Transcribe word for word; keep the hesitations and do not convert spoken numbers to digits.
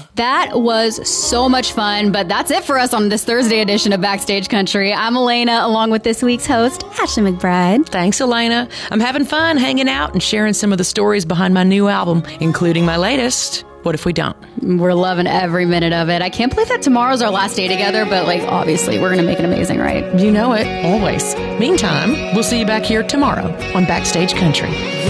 That was so much fun, but that's it for us on this Thursday edition of Backstage Country. I'm Elena, along with this week's host, Ashley McBride. Thanks, Elena. I'm having fun hanging out and sharing some of the stories behind my new album, including my latest, What If We Don't? We're loving every minute of it. I can't believe that tomorrow's our last day together, but like obviously we're going to make it amazing, right? You know it, always. Meantime, we'll see you back here tomorrow on Backstage Country.